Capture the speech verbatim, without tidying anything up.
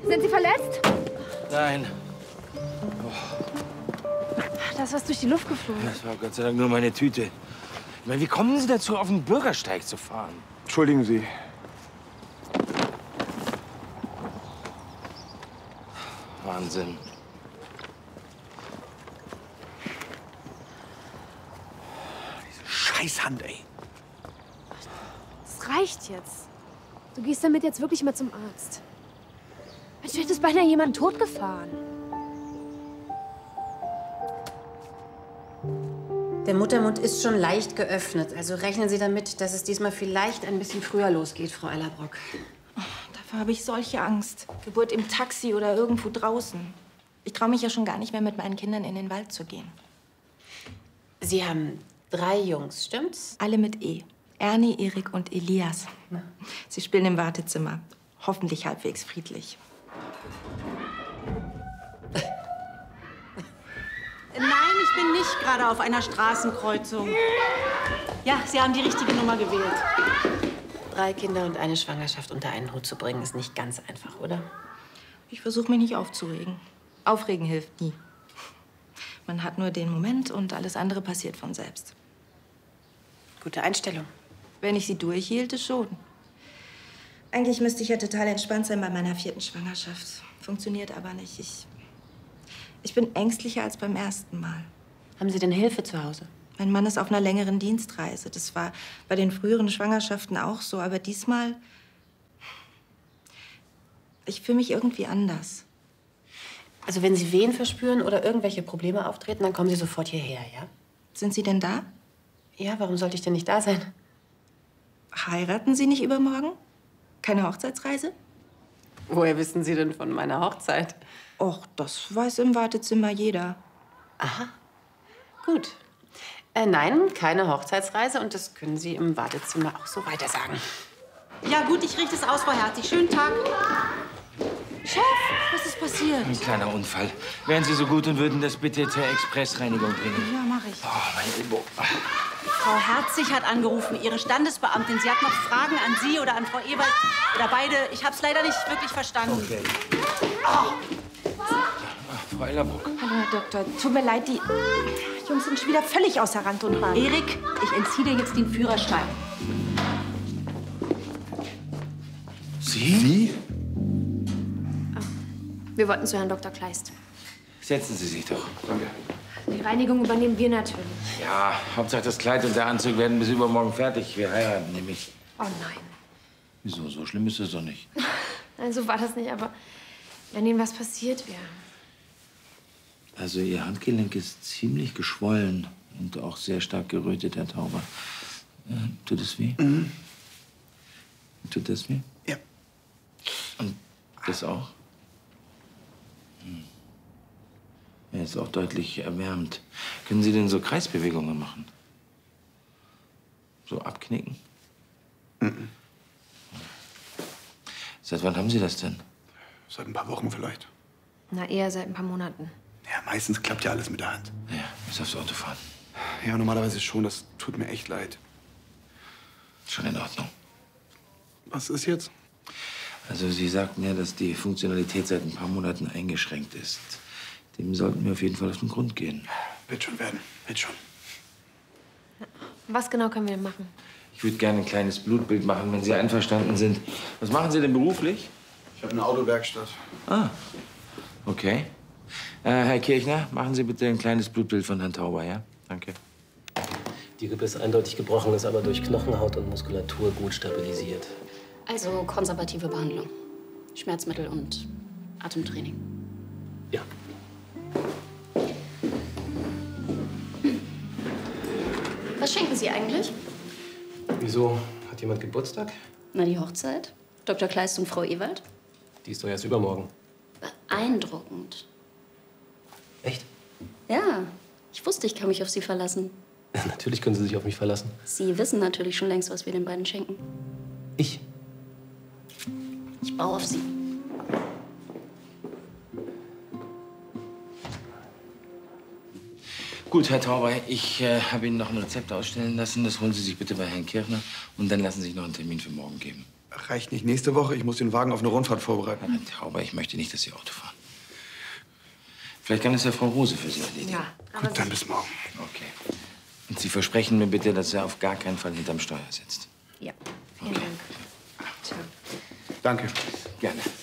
Sind Sie verletzt? Nein. Da ist was durch die Luft geflogen. Das war Gott sei Dank nur meine Tüte. Ich meine, wie kommen Sie dazu, auf den Bürgersteig zu fahren? Entschuldigen Sie. Wahnsinn. Diese Scheißhand, ey. Das reicht jetzt. Du gehst damit jetzt wirklich mal zum Arzt. Du hättest beinahe jemanden totgefahren. Der Muttermund ist schon leicht geöffnet. Also rechnen Sie damit, dass es diesmal vielleicht ein bisschen früher losgeht, Frau Ellerbrock. Oh, dafür habe ich solche Angst. Geburt im Taxi oder irgendwo draußen. Ich traue mich ja schon gar nicht mehr, mit meinen Kindern in den Wald zu gehen. Sie haben drei Jungs, stimmt's? Alle mit E. Ernie, Erik und Elias. Na. Sie spielen im Wartezimmer. Hoffentlich halbwegs friedlich. Nein, ich bin nicht gerade auf einer Straßenkreuzung. Ja, Sie haben die richtige Nummer gewählt. Drei Kinder und eine Schwangerschaft unter einen Hut zu bringen, ist nicht ganz einfach, oder? Ich versuche mich nicht aufzuregen. Aufregen hilft nie. Man hat nur den Moment und alles andere passiert von selbst. Gute Einstellung. Wenn ich sie durchhielte, schon. Eigentlich müsste ich ja total entspannt sein bei meiner vierten Schwangerschaft. Funktioniert aber nicht. Ich, ich bin ängstlicher als beim ersten Mal. Haben Sie denn Hilfe zu Hause? Mein Mann ist auf einer längeren Dienstreise. Das war bei den früheren Schwangerschaften auch so. Aber diesmal... Ich fühle mich irgendwie anders. Also wenn Sie Wehen verspüren oder irgendwelche Probleme auftreten, dann kommen Sie sofort hierher, ja? Sind Sie denn da? Ja, warum sollte ich denn nicht da sein? Heiraten Sie nicht übermorgen? Keine Hochzeitsreise? Woher wissen Sie denn von meiner Hochzeit? Och, das weiß im Wartezimmer jeder. Aha, gut. Äh, nein, keine Hochzeitsreise und das können Sie im Wartezimmer auch so weitersagen. Ja gut, ich richte es aus, Frau Herzig. Schönen Tag. Chef, was ist passiert? Ein kleiner Unfall. Wären Sie so gut und würden das bitte zur Expressreinigung bringen? Ja, mach ich. Oh, mein Elbow. Frau Herzig hat angerufen, Ihre Standesbeamtin. Sie hat noch Fragen an Sie oder an Frau Ewald oder beide. Ich habe es leider nicht wirklich verstanden. Okay. Oh. Ach, Frau Ellerbrock. Hallo, Herr Doktor. Tut mir leid, die Jungs sind schon wieder völlig außer Rand und Band. Erik, ich entziehe dir jetzt den Führerschein. Sie? Sie? Wir wollten zu Herrn Doktor Kleist. Setzen Sie sich doch. Danke. Die Reinigung übernehmen wir natürlich. Ja, Hauptsache das Kleid und der Anzug werden bis übermorgen fertig. Wir heiraten nämlich. Oh nein. Wieso? So schlimm ist es doch nicht. Nein, so war das nicht, aber wenn Ihnen was passiert wäre. Also Ihr Handgelenk ist ziemlich geschwollen und auch sehr stark gerötet, Herr Tauber. Äh, tut es weh? Mhm. Tut das weh? Ja. Und das auch? Hm. Er ist auch deutlich erwärmt. Können Sie denn so Kreisbewegungen machen? So abknicken? Mhm. Seit wann haben Sie das denn? Seit ein paar Wochen vielleicht. Na, eher seit ein paar Monaten. Ja, meistens klappt ja alles mit der Hand. Ja, bis aufs Auto fahren. Ja, normalerweise schon. Das tut mir echt leid. Schon in Ordnung. Was ist jetzt? Also Sie sagten ja, dass die Funktionalität seit ein paar Monaten eingeschränkt ist. Dem sollten wir auf jeden Fall auf den Grund gehen. Wird schon werden. Wird schon. Was genau können wir denn machen? Ich würde gerne ein kleines Blutbild machen, wenn Sie einverstanden sind. Was machen Sie denn beruflich? Ich habe eine Autowerkstatt. Ah, okay. Äh, Herr Kirchner, machen Sie bitte ein kleines Blutbild von Herrn Tauber, ja? Danke. Die Rippe ist eindeutig gebrochen, ist aber durch Knochenhaut und Muskulatur gut stabilisiert. Also konservative Behandlung. Schmerzmittel und Atemtraining. Ja. Was schenken Sie eigentlich? Wieso? Hat jemand Geburtstag? Na, die Hochzeit. Doktor Kleist und Frau Ewald. Die ist doch erst übermorgen. Beeindruckend. Echt? Ja, ich wusste, ich kann mich auf Sie verlassen. Natürlich können Sie sich auf mich verlassen. Sie wissen natürlich schon längst, was wir den beiden schenken. Ich? Ich baue auf Sie. Gut, Herr Tauber, ich äh, habe Ihnen noch ein Rezept ausstellen lassen. Das holen Sie sich bitte bei Herrn Kirchner. Und dann lassen Sie sich noch einen Termin für morgen geben. Reicht nicht. Nächste Woche, ich muss den Wagen auf eine Rundfahrt vorbereiten. Herr Tauber, ich möchte nicht, dass Sie Auto fahren. Vielleicht kann es ja Frau Rose für Sie erledigen. Ja, Gut, dann bis morgen. Okay. Und Sie versprechen mir bitte, dass er auf gar keinen Fall hinterm Steuer sitzt. Ja, vielen Okay. Dank. Danke. Gerne.